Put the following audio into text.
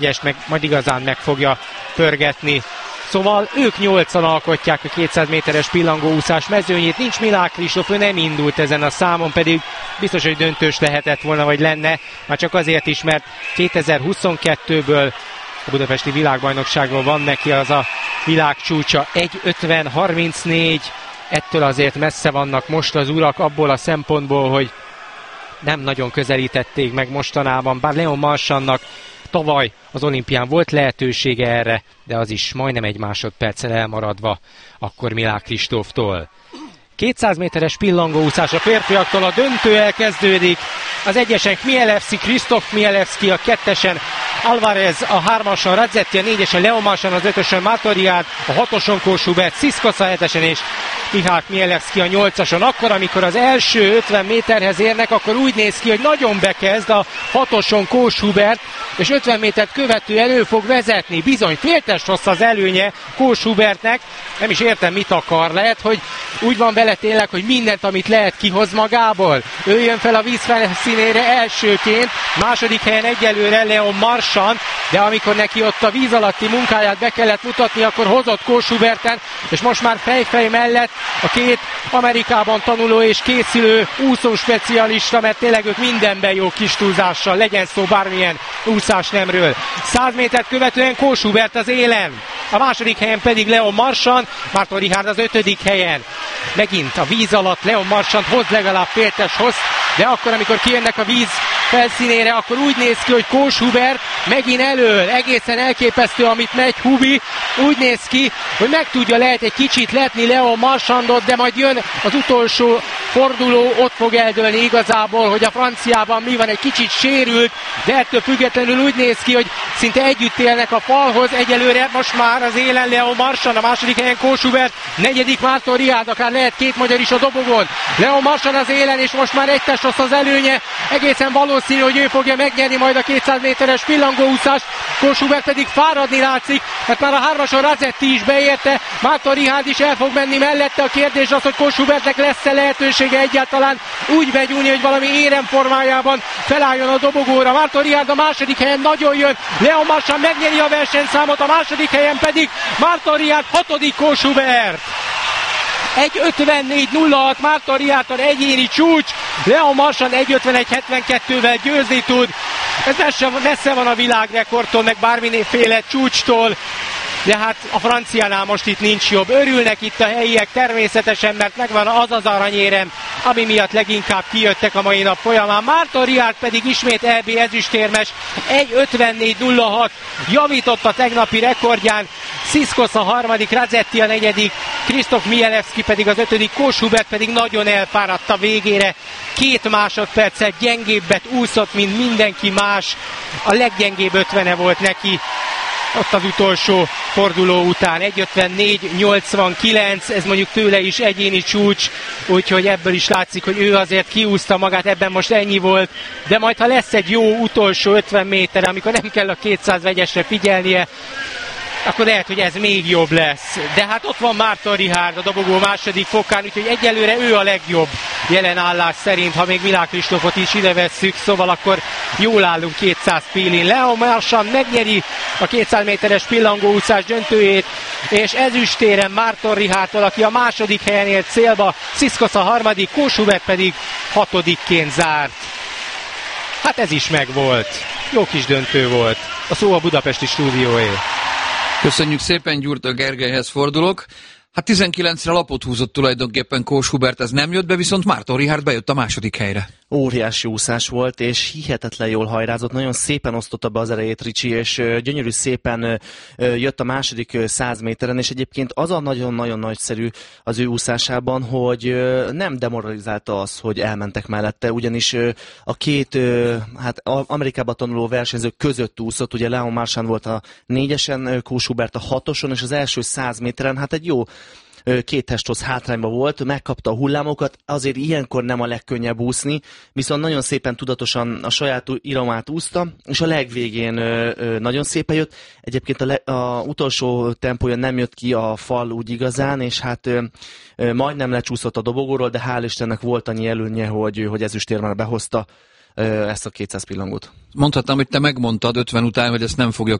meg majd igazán meg fogja pörgetni. Szóval ők 8-an alkotják a 200 méteres pillangóúszás mezőnyét. Nincs Milák Kristóf, ő nem indult ezen a számon, pedig biztos, hogy döntős lehetett volna, vagy lenne. Már csak azért is, mert 2022-ből a budapesti világbajnokságban van neki az a világcsúcsa 1:50:34. Ettől azért messze vannak most az urak abból a szempontból, hogy nem nagyon közelítették meg mostanában, bár Leon Marchandnak tavaly az olimpián volt lehetősége erre, de az is majdnem egy másodperccel elmaradva akkor Milák Kristóftól. 200 méteres pillangóúszás a férfiaktól, a döntő elkezdődik. Az egyesen Chmielewski, Krzysztof Chmielewski, a kettesen Alvarez, a hármason Radzetti, a négyesen Leon Marchand, az ötösön Marton, a hatoson Kós Hubert, Sziszkosz a hetesen és Michal Chmielewski a nyolcason. Akkor, amikor az első 50 méterhez érnek, akkor úgy néz ki, hogy nagyon bekezd a hatoson Kós Hubert, és 50 métert követő elő fog vezetni. Bizony féltest rossz az előnye Kós Hubertnek, nem is értem mit akar, lehet, hogy úgy van vele tényleg, hogy mindent, amit lehet, kihoz magából. Ő jön fel a víz felszínére elsőként, második helyen egyelőre Leon Marchand, de amikor neki ott a víz alatti munkáját be kellett mutatni, akkor hozott Kós Huberten, és most már fejfej mellett a két Amerikában tanuló és készülő úszó specialista, mert tényleg ők mindenben jó kis túlzással, legyen szó bármilyen úszásnemről. 100 métert követően Kós Hubert az élen, a második helyen pedig Leon Marchand, Marton Richard az 5. helyen. Megint a víz alatt Leon Marchand hoz legalább féltes hoz, de akkor, amikor kijönnek a víz felszínére, akkor úgy néz ki, hogy Kós Hubert megint elől. Egészen elképesztő, amit megy Hubi. Úgy néz ki, hogy meg tudja lehet egy kicsit letni Leon Marchandot, de majd jön az utolsó forduló, ott fog eldőlni igazából, hogy a franciában mi van, egy kicsit sérült, de ettől függetlenül úgy néz ki, hogy szinte együtt élnek a falhoz. Egyelőre most már az élen Leon Marchand, a második helyen Kós Hubert, negyedik Marton Richard, akár lehet két magyar is a dobogon. Leon Marchand az élen, és most már egy test rossz az előnye. Egészen valószínű, hogy ő fogja megnyerni majd a 200 méteres pillangóúszást. Kós Hubert pedig fáradni látszik, mert már a hármason Radzetti is beérte, Marton Richard is el fog menni mellette. A kérdés az, hogy Kós Hubertnek lesz-e lehetősége egyáltalán úgy begyújni, hogy valami éremformájában felálljon a dobogóra. Marton Richard a második helyen nagyon jön, Leon Marchand megnyeri a versenyszámot, a második helyen pedig Marton Richard, hatodik Kós Hubert. 1:54:06 Marton Richard egyéni csúcs, Leon Marchand 1:51:72-vel győzni tud. Ez messze van a világrekordtól, meg bármiféle csúcstól, de hát a franciánál most itt nincs jobb. Örülnek itt a helyiek természetesen, mert megvan az az aranyérem, ami miatt leginkább kijöttek a mai nap folyamán. Marton Richard pedig ismét EB ezüstérmes, 1:54:06 javított a tegnapi rekordján. Sziszkosz a harmadik, Radzetti a negyedik, Krzysztof Chmielewski pedig az 5., Kós Hubert pedig nagyon elfáradt a végére. 2 másodperccel gyengébbet úszott, mint mindenki más. A leggyengébb 50-e volt neki ott az utolsó forduló után. 1:54:89, ez mondjuk tőle is egyéni csúcs, úgyhogy ebből is látszik, hogy ő azért kiúszta magát, ebben most ennyi volt, de majd ha lesz egy jó utolsó 50 méter, amikor nem kell a 200 vegyesre figyelnie, akkor lehet, hogy ez még jobb lesz. De hát ott van Marton Richard a dobogó második fokán, úgyhogy egyelőre ő a legjobb jelen állás szerint, ha még Milák Kristófot is ide vesszük, szóval akkor jól állunk 200 pillin. Leon Marchand megnyeri a 200 méteres pillangóúszás döntőjét, és ezüstéren Marton Richardtól, aki a második helyen ért célba, Sziszkosz a harmadik, Kós Hubert pedig 6-ként zárt. Hát ez is megvolt. Jó kis döntő volt. A szó a budapesti stúdióé. Köszönjük szépen, Gyurta Gergelyhez fordulok. Hát 19-re lapot húzott tulajdonképpen Kós Hubert, ez nem jött be, viszont Marton Richard bejött a második helyre. Óriási úszás volt, és hihetetlen jól hajrázott, nagyon szépen osztotta be az erejét Ricsi, és gyönyörű szépen jött a második 100 méteren, és egyébként az a nagyon-nagyon nagyszerű az ő úszásában, hogy nem demoralizálta az, hogy elmentek mellette, ugyanis a két Amerikában tanuló versenyző között úszott, ugye Leon Marchand volt a 4-esen, Kós Hubert a 6-oson, és az első 100 méteren hát egy jó 2 testhoz hátrányban volt, megkapta a hullámokat, azért ilyenkor nem a legkönnyebb úszni, viszont nagyon szépen tudatosan a saját iramát úszta, és a legvégén nagyon szépen jött. Egyébként a utolsó tempója nem jött ki a fal úgy igazán, és hát majdnem lecsúszott a dobogóról, de hál' Istennek volt annyi előnye, hogy ezüstérmel behozta ezt a 200 pillangót. Mondhatnám, hogy te megmondtad 50 után, hogy ezt nem fogja